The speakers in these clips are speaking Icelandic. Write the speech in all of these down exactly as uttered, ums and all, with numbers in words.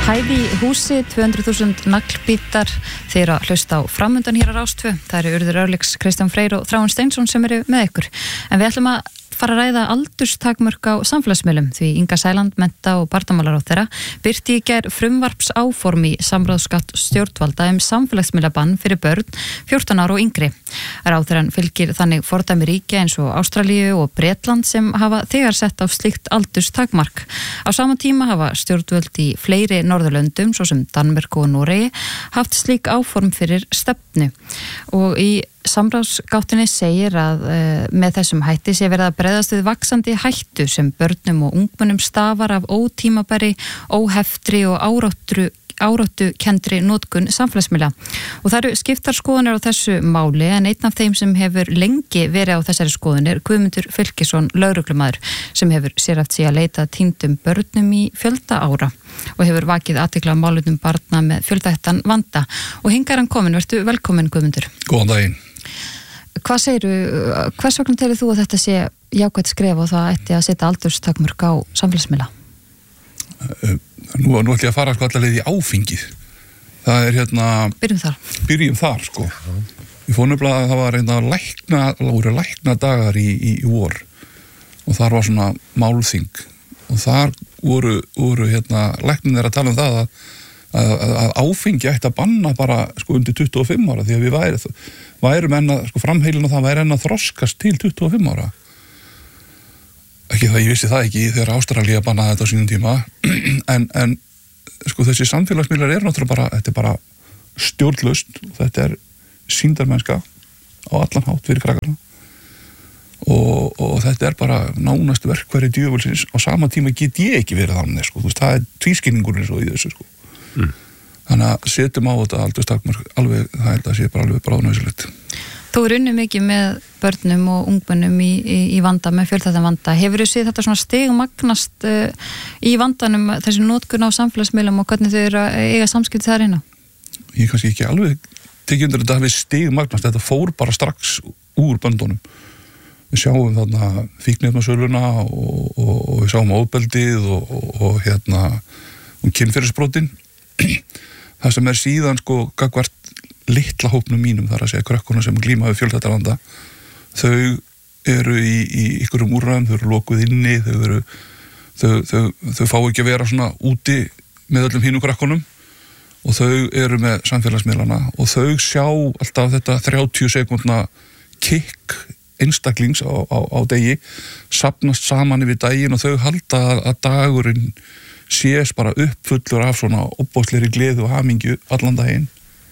Hæði húsi, tvö hundruð þúsund naglbítar, þeir að hlusta á framundan hér á Rás tvö. Það eru Urður Örlygs, Kristján Freyr og Þráinn Steinsson sem eru með ykkur. En við ætlum að fara að ræða aldurstakmörk á samfélagsmiðlum því Inga Sæland, mennta- og barnamálaráðherra, birti í gær frumvarps áform í samráðsgátt stjórnvalda um samfélagsmiðlabann fyrir börn fjórtán ára og yngri. Ráðherrann fylgir þannig fordæmi ríkja eins og Ástralíu og Bretland sem hafa þegar sett á slíkt aldurstakmark. Á sama tíma hafa stjórnvöld í fleiri Norðurlöndum, svo sem Danmörku og Noregi, haft slík áform fyrir stefnu. Og í samráðsgáttinni segir að uh, með þessum hætti sé verið að bregðast við vaxandi hættu sem börnum og ungmennum stafar af ótímabæri, óheftri og áráttu áráttu kendri notkun samfélagsmiðla. Og það eru skiptar skoðanir á þessu máli en einn af þeim sem hefur lengi verið á þessari skoðun er Guðmundur Fylkisson, lögreglumaður, sem hefur sérhæft sig að leita týndum börnum í fjölda ára og hefur vakið athygli á málefnum barna með fjölþættan vanda. Og hingað er hann komin, vertu velkomin Guðmundur. Góðan daginn. Hvað segirðu, hvers vegna telur þú að þetta sé jákvætt skref og það ætti að setja aldurstakmörk á samfélagsmiðla? Uh, nú, nú ætlum ég að fara sko allavega í áfengið. Það er hérna... Byrjum þar. Byrjum þar, sko. Við fórum nefnilega að það var reyna lækna, voru lækna dagar í, í, í vor og þar var svona málþing og þar voru, voru hérna, læknir að tala um það að, að, að áfengi ætti að banna bara sko undir tuttugu og fimm ára því að við væri, værum enn að, sko framheilin og það væri enn að þroskast til tuttugu og fimm ára. Ekki það, ég vissi það ekki þegar Ástralía bannaði þetta á sínum tíma en, en sko þessi samfélagsmiðlar er náttúrulega bara, þetta er bara stjórnlaust, þetta er sýndarmennska á allan hátt fyrir krakkarna og, og þetta er bara nánast verkværi djöfulsins. Á sama tíma get ég ekki verið þannig, sko, þú veist, það er tvískinningurinn svo í þessu, sko. Mm. Þannig að setjum á þetta aldurstakmark alveg, það held að sé bara alveg bráðnauðsynlegt. Þú er unnið mikið með börnum og ungmennum í, í, í vanda, með fjölþættan vanda. Hefur þú séð þetta svona stigmagnast uh, í vandanum, þessi notkun á samfélagsmiðlum og hvernig þau eru að eiga samskipti þar inn á? Ég kannski ekki alveg tekið undir þetta við stigmagnast, þetta fór bara strax úr böndunum. Við sjáum þarna fíkniefnasöluna og, og, og við sjáum ofbeldið og, og, og hérna um kynferðisbrotin. Það sem er síðan sko gagnvart litla hópnum mínum, þar að segja krökkunum sem glíma við fjölþættarvanda, þau eru í, í ykkurum úrræðum, þau eru lokuð inni, þau eru þau, þau, þau fá ekki að vera svona úti með öllum hínum krökkunum og þau eru með samfélagsmiðlana og þau sjá alltaf þetta þrjátíu sekúndna kikk einstaklings á, á, á degi, safnast saman yfir daginn og þau halda að dagurinn sést bara uppfullur af svona opbóðslegri gleði og hamingju allan daginn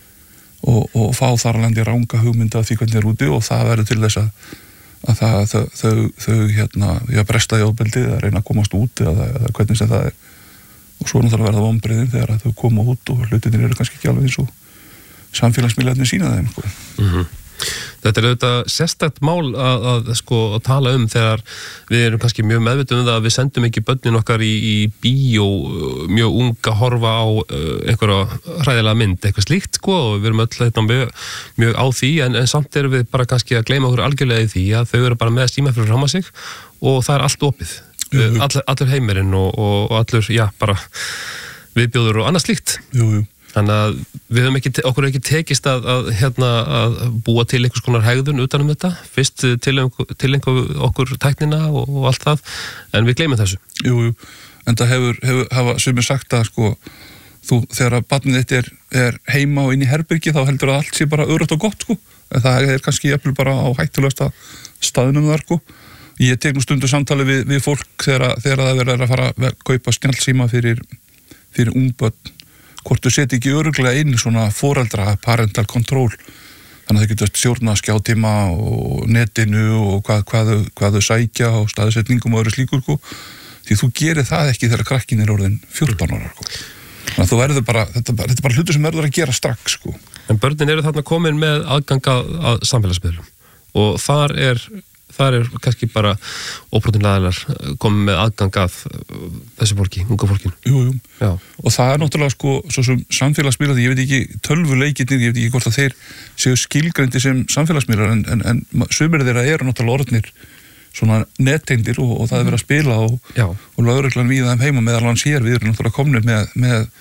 og, og fá þar alveg ranga hugmynda af því hvernig er úti og það verður til þess að, að það, þau, þau, þau hérna, já, bresta í ofbeldi eða reyna að komast út eða, eða hvernig sem það er og svo náttúrulega verða vonbrigðin þegar þau koma út og hlutinir eru kannski ekki alveg eins og samfélagsmiðlarnir sína þeim, sko. Mhm. Þetta er auðvitað sérstakt mál að, að, sko, að tala um þegar við erum kannski mjög meðvituð um það að við sendum ekki börnin okkar í, í bíó mjög unga horfa á uh, einhverja hræðilega mynd, eitthvað slíkt, sko, og við erum öll þetta mjög, mjög á því en, en samt erum við bara kannski að gleyma okkur algjörlega í því að þau eru bara með síma fyrir fram að sig og það er allt opið, mm-hmm. All, allur heimurinn og, og, og allur, já, bara viðbjóður og annað slíkt. Jú, jú. Þannig að við höfum ekki, okkur ekki tekist að, að, hérna, að búa til einhvers konar hegðun utan um þetta. Fyrst til einhver okkur tæknina og, og allt það, en við gleymum þessu. Jú, jú, en það hefur, hefur hafa sumir sagt að sko, þú, þegar að barnið þitt er, er heima og inn í herbergi, þá heldur að allt sé bara öruggt og gott, sko. En það er kannski jafnvel bara á hættulegasta staðnum þar, sko. Ég tek nú stundu samtali við, við fólk þegar, þegar það verður að fara að kaupa snjallsíma fyrir, fyrir ungbörn. Hvort þú seti ekki örugglega inn svona foreldra parental control þannig að þau getur stjórna skjátíma og netinu og hvað, hvað, þau, hvað þau sækja og staðsetningum og öðru slíkur, sko. Því þú gerir það ekki þegar krakkin er orðin fjórtán ára, sko. Þannig að þú verður bara, þetta, þetta er bara hlutur sem verður að gera strax, sko. En börnin eru þarna komin með aðgang að samfélagsmiðlum og þar er þar er kannski bara óbrotinlegaðilar komið með aðgang að þessu fólki, unga fólkinu. Jú, jú. Já. Og það er náttúrulega sko, svo sem samfélagsmiðlar, ég veit ekki, tölvuleikirnir, ég veit ekki hvort að þeir séu skilgreindi sem samfélagsmiðlar, en, en, en sumir þeirra eru náttúrulega orðnir svona netteindir og, og það er verið að spila og, og lögreglan við þeim heima meðal hans hér, við erum náttúrulega komnir með, með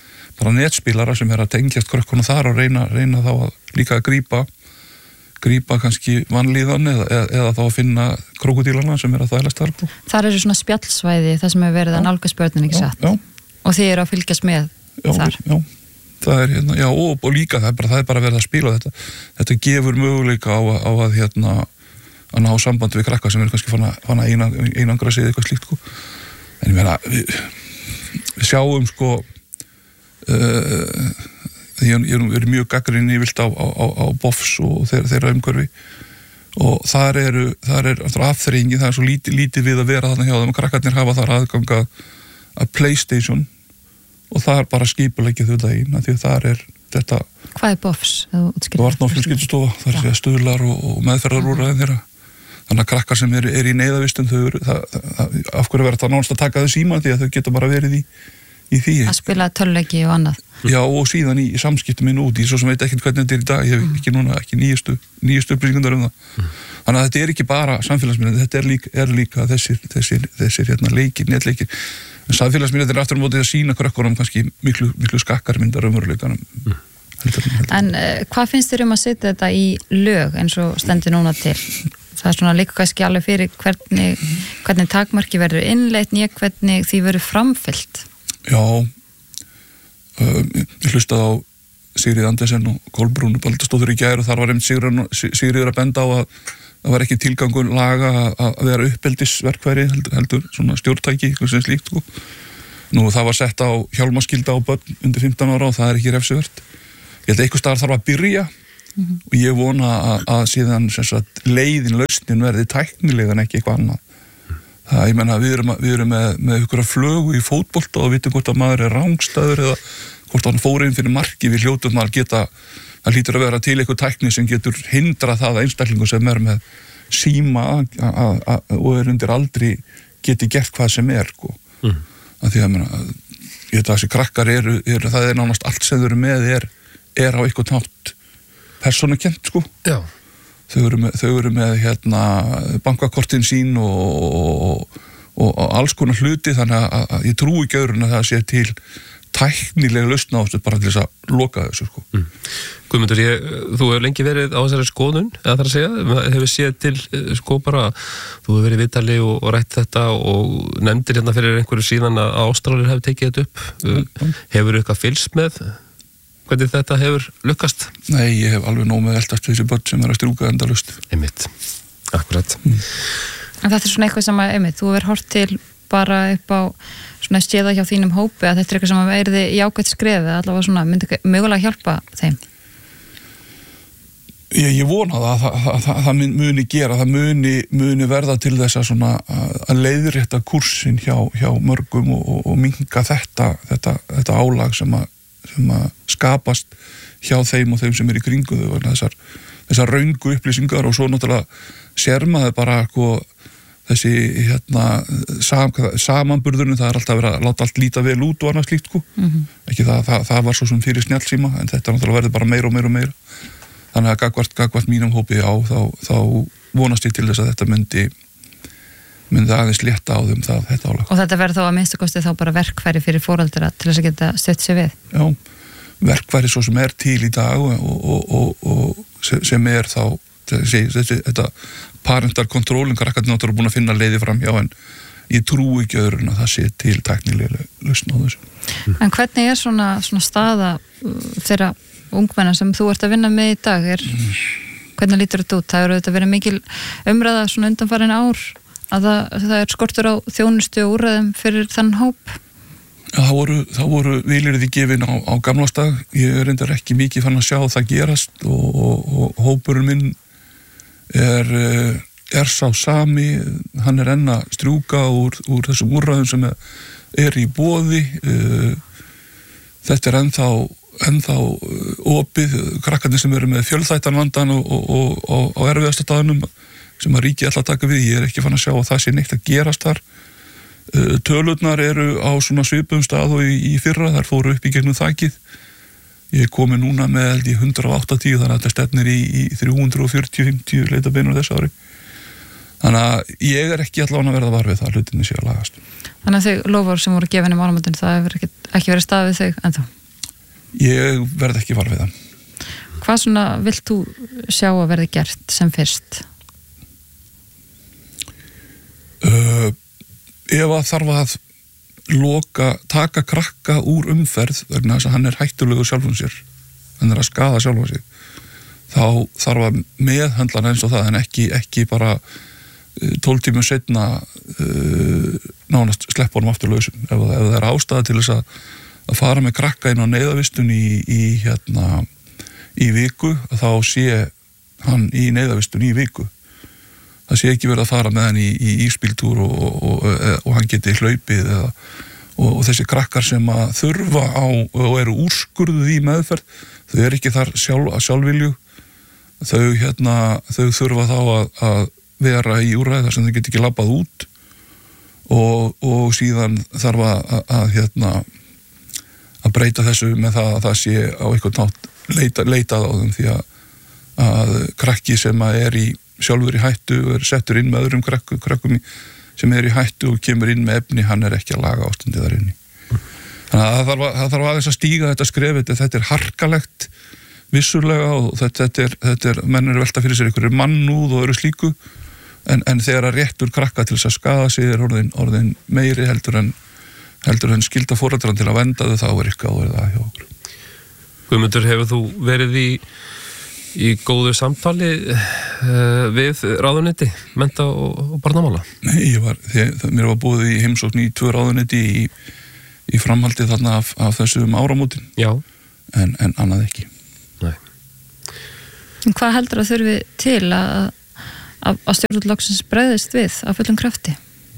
bara netspilara sem er að tengjast krökkunum þar og reyna, reyna þá að líka að grípa grípa kannski vanlíðan eða, eða, eða þá að finna krókudílana sem er að þvælast þar. Þar eru svona spjallsvæði það sem hefur verið að nálgast börnin ekki satt. Já. Og þið eru að fylgjast með já, þar. Já, það er hérna, já og, og líka það er bara, það er bara verið að spila þetta. Þetta gefur möguleika á, á að hérna að ná samband við krakka sem er kannski fann að, fann að eina, einangra sig eitthvað slíkt sko. En ég meina, við, við sjáum sko uh, ég, ég er mjög gagnrýninn yfirlt á, á, á Bofs og þeirra, þeirra umhverfi og þar eru, þar er aftur afþreyingi, það er svo lítið, lítið við að vera þarna hjá þeim og krakkarnir hafa þar aðgang að, að PlayStation og það er bara skipuleggið þau daginn, því að þar er þetta. Hvað er Bofs? Barna- og fjölskyldustofa, það er að stuðlar og, og meðferðarúrræðin þeirra. Þannig að krakkar sem eru er í neyðavistum, þau eru, það, það, af hverju verður það nánast að taka þau síma því að þau geta bara verið í, í því. Að spila tölleiki og annað. Já, og síðan í, í samskiptum minn út, ég svo sem veit ekkert hvernig þetta er í dag, ég hef ekki núna, ekki nýjustu, nýjustu upplýsingar um það. Mm. Þannig að þetta er ekki bara samfélagsmiðlar, þetta er líka, er líka þessir, þessir, þessir hérna leikir, netleikir. En samfélagsmiðlar er aftur á móti að sína krökkunum kannski miklu, miklu skakkarmyndar umveruleikanum. Mm. Heldur, heldur. En uh, hvað finnst þér um að setja þetta í lög eins og stendur núna til? Það er svona líka kannski alveg fyrir hvernig, hvernig takmarki verður innleitt nýja hvernig því verður framfyllt. Já, um, ég hlustaði á Sigríð Andersen og Kolbrúnu Baldursdóttur í gær og þar var einmitt Sigríður að benda á að það var ekki tilgangun laga að vera uppeldisverkfæri heldur, heldur svona stjórntæki, eitthvað sem slíkt. Sko. Nú það var sett á hjálmaskylda á börn undir fimmtán ára og það er ekki refsivert. Ég held að eitthvað staðar þarf að byrja mm-hmm. og ég vona að, að síðan sagt, leiðin, lausnin verði tæknilega en ekki eitthvað annað. Það, ég menna, við erum, við erum með, með ykkur að flögu í fótbolta og vitum hvort að maður er rángstæður eða hvort hann fór inn fyrir marki við hljótum að geta, það hlýtur að vera til eitthvað tækni sem getur hindra það að einstaklingu sem er með síma a, a, a, og er undir aldri geti gert hvað sem er, sko. Mm. Að því að, menna, ég veit að þessi krakkar eru, eru, það er nánast allt sem þau eru með er er á eitthvað nátt persónukent sko. Já. Þau eru með, þau eru með hérna bankakortin sín og, og, og, og alls konar hluti þannig að, að ég trúi ekki öðrun að það sé til tæknilega lausn á þessu bara til þess að loka þessu sko. Mm. Guðmundur, ég, þú hefur lengi verið á þessari skoðun, eða þar að segja, hefur séð til sko bara, þú hefur verið í viðtali og, og rætt þetta og nefndir hérna fyrir einhverju síðan að Ástralir hefur tekið þetta upp. Mm. Hefur eitthvað fylgst með hvernig þetta hefur lukkast? Nei, ég hef alveg nóg með eldast þessi börn sem er að strúka endalaust. Einmitt, akkurat. Mm. En þetta er svona eitthvað sem að, einmitt, þú hefur hort til bara upp á svona stéða hjá þínum hópi að þetta er eitthvað sem að verði jákvætt skrefið, allavega svona myndi mögulega hjálpa þeim? Ég, ég vona það að það, það, það muni gera, það muni, muni verða til þess að svona að leiðrétta kursin hjá, hjá mörgum og, og, og minnka þetta, þetta, þetta álag sem að sem að skapast hjá þeim og þeim sem er í kringu þau vegna þessar, þessar raungu upplýsingar og svo náttúrulega sér maður bara sko, þessi hérna, sam, samanburðurinn, það er alltaf verið að láta allt líta vel út og annað slíkt sko. Mm-hmm. Ekki það, það, það var svo sem fyrir snjallsíma en þetta náttúrulega verður bara meira og meira og meira þannig að gagvart, gagvart mínum hópi á þá, þá vonast ég til þess að þetta myndi myndi aðeins létta á þeim það, þetta álag. Og þetta verður þá að minnsta kosti þá bara verkfæri fyrir foreldra til þess að geta stött sig við? Já, verkfæri svo sem er til í dag og, og, og, og sem er þá þessi, þessi, þetta parental controlling, krakkarnir náttúrulega búin að finna leiði fram hjá en ég trú ekki öðrun að það sé til tæknilega lausn á þessu. Mm. En hvernig er svona, svona staða þeirra ungmenna sem þú ert að vinna með í dag? Er, mm. Hvernig lítur þetta út? Það eru þetta verið mikil umræða svona undanfarin ár að það, það er skortur á þjónustu og úrræðum fyrir þann hóp? Já, það voru, það voru vilirði gefin á, á gamlastag. Ég er reyndar ekki mikið fann að sjá það gerast og, og, og hópurinn minn er, er sá sami, hann er enn að strjúka úr, úr þessum úrræðum sem er, er í boði. Þetta er ennþá, ennþá opið, krakkarnir sem eru með fjölþættanvandan og, og, og, og á erfiðasta staðnum sem að ríki alltaf taka við, ég er ekki fann að sjá að það sé neitt að gerast þar. Tölurnar eru á svona svipum stað og í, í fyrra, þar fóru upp í gegnum þakið. Ég er komið núna með held í hundrað áttatíu, þannig að þetta stefnir í, í þrjú hundruð fjörutíu til fimmtíu leitabeinur þessu ári. Þannig að ég er ekki allavega að verða var við það, hlutinni sé að lagast. Þannig að þau lofur sem voru gefin í málamöndin, það hefur ekki, ekki verið stað við þau ennþá? Ég verð ekki var við það. Hvað svona vilt þú sjá að verði gert sem fyrst? Uh, ef að þarf að loka, taka krakka úr umferð vegna þess að hann er hættulegur sjálfum sér, hann er að skaða sjálfum sig, þá þarf að meðhandla hann eins og það en ekki, ekki bara tólf tímum seinna uh, nánast sleppa honum aftur lausum. Ef, ef það er ástæða til þess að, að fara með krakka inn á neyðavistun í, í, hérna, í viku, þá sé hann í neyðavistun í viku. Það sé ekki verið að fara með hann í, í íspíltúr og, og, og, og hann geti hlaupið eða, og, og þessi krakkar sem að þurfa á og eru úrskurðuð í meðferð, þau eru ekki þar sjálf, sjálfvilju, þau, hérna, þau þurfa þá að, að vera í úrræði þar sem þau geti ekki labbað út og, og síðan þarf að, að, að, hérna, að breyta þessu með það að það sé á eitthvað nátt leita, leitað á þeim því að, að krakki sem að er í sjálfur í hættu og er settur inn með öðrum krakkum, krakkum sem er í hættu og kemur inn með efni, hann er ekki að laga ástandið þar inni. Þannig að það þarf, að, það þarf aðeins að stíga þetta skrefið, þetta er harkalegt vissulega og þetta, þetta er, þetta er menn eru velta fyrir sér einhverju mannúð og öru slíku en, en þegar að réttur krakka til þess að skaða sig er orðin, orðin meiri heldur en, heldur en skylda foreldran til að venda þau, þá er eitthvað að verða hjá okkur. Guðmundur, hefur þú verið í í góðu samtali uh, við ráðuneyti, mennta og, og barnamála? Nei, ég var, þegar, mér var búið í heimsókn í tvö ráðuneyti í, í framhaldi þarna af, af þessum áramótin. Já. En, en annað ekki. Nei. Hvað heldur að þurfi til að, að, að stjórnvöld bregðist við af fullum krafti?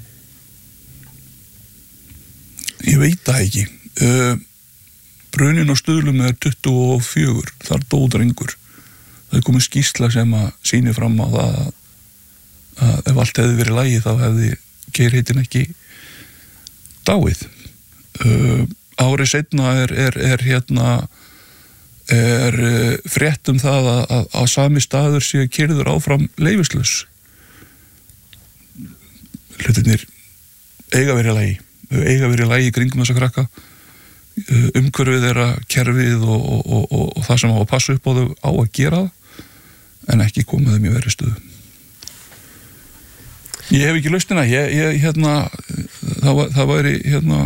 Ég veit það ekki. Uh, brunin á Stuðlum er tuttugu og fjögur, þar dó drengur. Það er komið skýrsla sem að sýni fram á það að, að ef allt hefði verið í lagi þá hefði geirheitin ekki dáið. Uh, árið seinna er, er, er hérna er uh, frétt um það að, að, að sami staður sé keyrður áfram leyfislaus. Hlutirnir eiga verið í lagi. Þau eiga verið í lagi í kringum þessa krakka. Uh, umhverfið þeirra, kerfið og, og, og, og, og það sem á að passa upp á þau á að gera það en ekki komið þeim í verri stöðu. Ég hef ekki lausnina, ég, ég hérna það, það væri hérna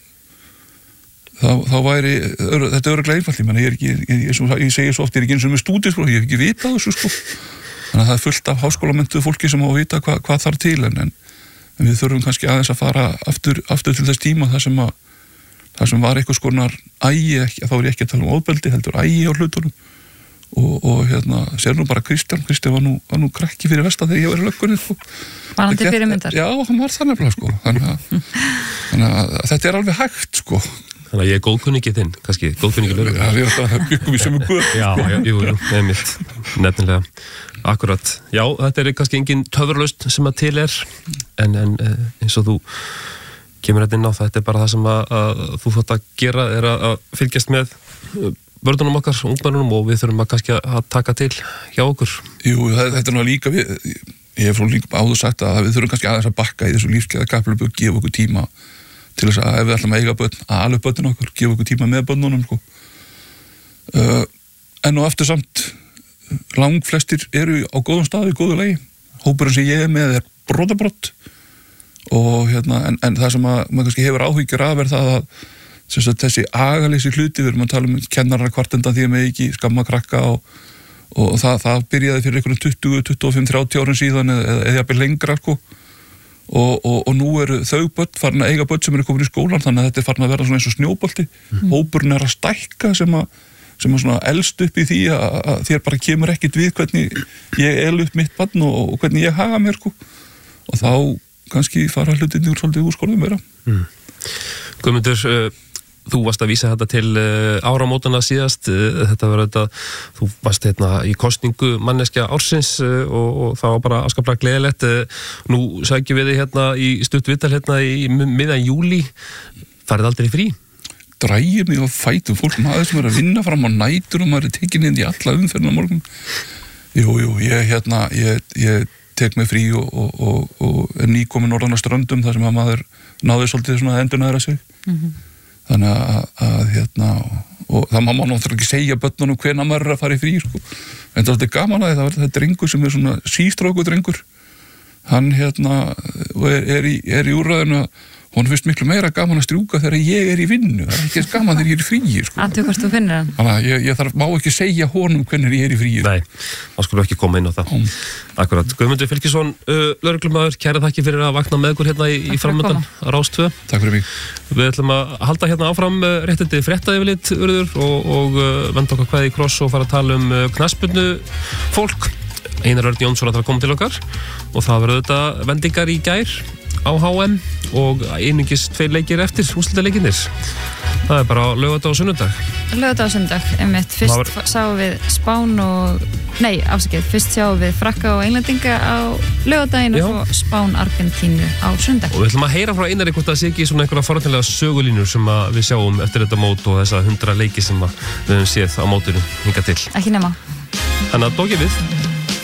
það, það væri þetta er örugglega einfalt, ég menna, ég er ekki ég, ég, ég, ég segi svo oft, ég er ekki eins og með stúdíu sko, ég hef ekki vitað þessu sko þannig að það er fullt af háskólamenntuðu fólki sem á að vita hva, hvað þarf til en, en, en við þurfum kannski aðeins að fara aftur, aftur til þess tíma þar sem að það sem var eitthvað skonar ægi, ekki, þá er ég ekki að tala um ofbeldi, heldur ægi á hlutunum og, og hérna, sér nú bara Kristján, Kristján var nú, var nú krakki fyrir vestan þegar ég var í löggunni sko. Var hann til fyrirmyndar? Já, hann var það nefnilega sko, þannig að, þannig að þetta er alveg hægt sko. Þannig að ég er góðkunningi þinn, kannski, góðkunningi lögur. Já, ég var það byggum við sem er guð. Já, já, jú, jú, nefnitt, nefnilega, akkurat. Já, þetta er kannski engin töfralaust sem að til er, en, en eins og þú kemur þetta inn á það, þetta er bara það sem að, að þú þátt að gera er að, að fylgjast með börnunum okkar, ungmennunum og við þurfum að kannski að taka til hjá okkur. Jú, þetta er nú líka, við, ég hef frá líka áður sagt að við þurfum kannski aðeins að bakka í þessu lífsgæða kapphlaupi og gefa okkur tíma til þess að ef við ætlum að eiga börn, að alveg börnin okkur, gefa okkur tíma með börnunum sko. Uh, en og aftur samt, langflestir eru á góðum staði, góðu lagi. Hópurinn sem ég er með er brotabrott og hérna, en, en það sem að maður kannski hefur áhyggjur af er það að sagt, þessi agaleysi hluti, við erum að tala um kennarar kvartenda því að með ekki skamma krakka og, og það, það byrjaði fyrir einhverjum tuttugu, tuttugu og fimm, þrjátíu árin síðan eða, eða jafnvel lengra sko. og, og, og nú eru þau börn farin að eiga börn sem eru komin í skólan þannig að þetta er farin að vera svona eins og snjóbolti mm. hópurinn er að stækka sem að, sem að svona elst upp í því að, að þér bara kemur ekkit við hvernig ég el upp mitt barn og, og hvernig ég haga mér sko. Og þá kannski fara hlutinni úr svolítið úr skólanum meira mm. Guðmundur, uh, þú varst að vísa þetta til uh, áramótana síðast, uh, þetta var þetta, þú varst hérna í kosningu manneskja ársins uh, og, og það var bara afskaplega gleðilegt. Uh, nú sækjum við þig hérna í stutt viðtal hérna í miðjan júlí, farið aldrei frí? Drægir mig á fætum, fólk maður sem er að vinna fram á nætur og maður er tekin inn í alla umferðina morgun. Jú, jú, ég hérna, ég, ég tek mig frí og, og, og, og er nýkomin norðan á ströndum þar sem að maður náði svolítið svona endurnaðra sig. Mm-hmm. Þannig að, að hérna og það má náttúrulega ekki segja börnunum hvenær maður er að fara í frí sko. En þetta er gaman að það er drengur sem er svona sístróku drengur, hann hérna er, er, í, er í úrræðinu að hún finnst miklu meira gaman að strjúka þegar ég er í vinnu, það er ekki eins gaman þegar ég er í fríi sko. Attu hvort þú finnir hann. Þannig að ég, ég þarf, má ekki segja honum hvernig ég er í fríi. Nei, það skulle ekki koma inn á það. Mm. Akkurat. Guðmundur Fylkisson, uh, lögreglumaður, kæra þakki fyrir að vakna með ykkur hérna í, í framöndan Rás tvö. Takk fyrir mig. Við ætlum að halda hérna áfram uh, réttindi frétta yfirlit, Urður, og, og uh, venda okkar kveði í kross og fara að tala um uh, knattspyrnu fólk. Einar Örn Jónsson ætlar að koma til okkar og það verður þetta vendingar í gær á H M og einungis tveir leikir eftir úrslitaleikirnir. Það er bara laugardag og sunnudag. Laugardag og sunnudag, einmitt. Fyrst var... sáum við Spán og... Nei, afsakið, fyrst sjáum við Frakka og Englendinga á laugardaginn og svo Spán Argentínu á sunnudag. Og við ætlum að heyra frá Einari hvort það sé ekki svona einhverja forvæntanlega sögulínur sem við sjáum eftir þetta mót og þessa hundra leiki sem við höfum séð á mótinu hingað til. Ekki nema. Þannig að dókið við.